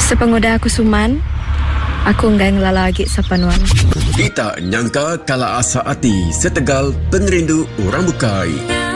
Sepengoda aku Suman, aku ngang lalagi sapanuan. Kita nyangka kala asa hati setegal penerindu orang bukai.